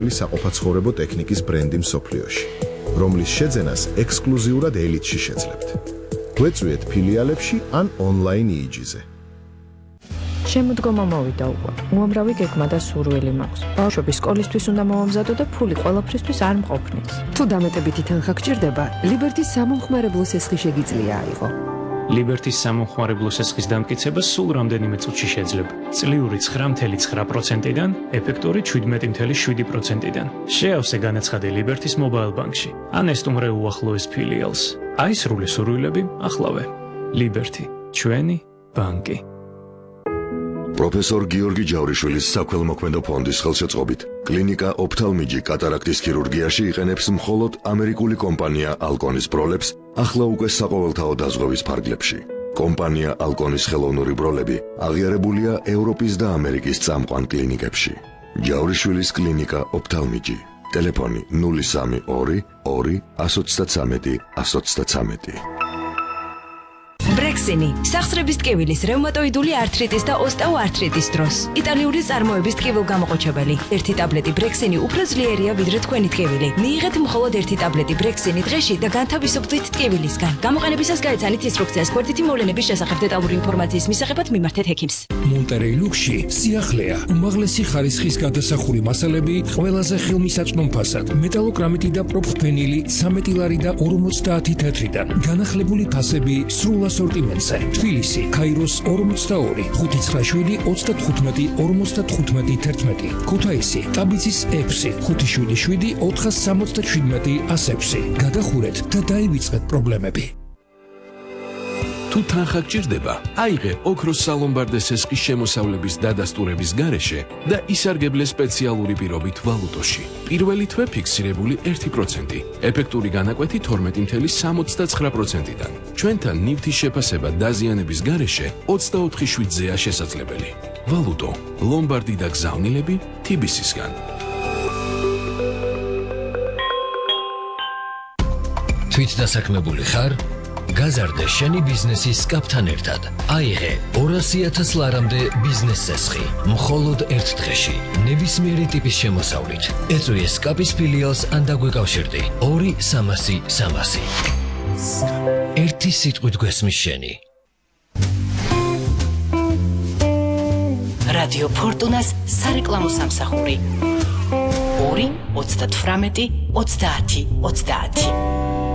საყოფაცხოვრებო ტექნიკის ბრენდი მსოფლიოში, რომლის შეძენას ექსკლუზიურად ელიტში შეძლებთ. გვეწვიეთ ფილიალებში ან ონლაინ EEG-ზე. შემოდგომა მოვიდა უკვე. უამრავი გეგმა და სურვილი მაქვს. ბავშვები სკოლისთვის უნდა მომამზადო და ფული ყველაფრისთვის არ მყოფნის. თუ დამეტებითი თანხა გჭირდება, ლიბერტის სამომხმარებლო სესხი შეგიძლია აიღო. ლიბერტის სამომხმარებლო სესხის დამტკიცება სულ რამდენიმე წუთში შეძლება. წლიური 9.9%-დან, ეფექტური 17.7%-დან. შეავსე განაცხადი ლიბერტის მობაილ ბანკში. ან ესტუმრე უახლოეს ფილიალს. აისრულე სურვილები ახლავე. ლიბერტი, ჩვენი ბანკი. პროფესორ გიორგი ჯავრიშვილის საქველმოქმედო ფონდის ხელშეწყობით კლინიკა ოფთალმიჯი კატარაქტის ქირურგიაში იყენებს მხოლოდ ამერიკული კომპანია ალკონის ბროლებს ახლა უკვე საყოველთაო დაზღვევის ფარგლებში. კომპანია ალკონის ხელოვნური ბროლები აღიარებულია ევროპის და ამერიკის წამყვან კლინიკებში. ჯავრიშვილის კლინიკა ოფთალმიჯი. ტელეფონი 032 2 133 133. ბრექსინი სახსრების ტკივილის, რევმატოიდული ართრიტის და ოსტეოართრიტის დროს. იტალიური წარმოების ტკივილგამოყოჩებელი. ერთი ტაბლეტი ბრექსინი უფრო ძლიერია ვიდრე თქვენი ტკივილი. მიიღეთ მხოლოდ ერთი ტაბლეტი ბრექსინი დღეში და განთავისუფლდით ტკივილისგან. გამოყენებისას გაეცანით ინსტრუქციას გვერდითი მოვლენების შესახებ დეტალური ინფორმაციის მისაღებად მიმართეთ ექიმს. მონტერეი ლუქსში სიახლეა, უმაღლესი ხარისხის გადასახური მასალები ყველაზე ხელმისაწვდომ ფასად. მეტალოკრამიტი და პროფენილი 13 ლარი და 50 თეთრიდან. განახლებული ფასები სრულ ასორტიმენტზე. თბილისი, ქაიროს 42, 597 35 55 11. ქუთაისი, ტაბიცის 6, 577 477 106. გადახურეთ და დაივიწყეთ პრობლემები. თუ თანხა გჭირდება, აიღე ოქროს სალომბარდე სესხის შემოსავლების დადასტურების გარეშე და ისარგებლე სპეციალური პირობით ვალუტოში. პირველი თვე ფიქსირებული 1%, ეფექტური განაკვეთი 12.69%-დან. ჩვენთან ნივთის შეფასება დაზიანების გარეშე 24/7-ზეა შესაძლებელი. ვალუტო, ლომბარდი და გზავნილები TBC-სგან. თვითდასაქმებული ხარ? გაზარდე შენი ბიზნესის კაპთან ერთად. აიღე 200,000 ლარამდე ბიზნეს სესხი. მხოლოდ ერთ დღეში. ნებისმიერი ტიპის შემოსავლით. ეწვიე სკაპის ფილიალს ან დაგვეკავშირდი. 2 300 300. ერთი სიტყვით გვესმის შენი. რადიო ფორტუნას სარეკლამო სამსახური. 2 38 30 30.